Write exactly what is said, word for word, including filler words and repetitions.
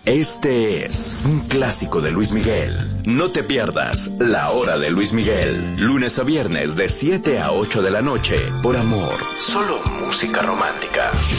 Este es un clásico de Luis Miguel. No te pierdas La Hora de Luis Miguel, lunes a viernes de siete a ocho de la noche, por Amor. Solo música romántica.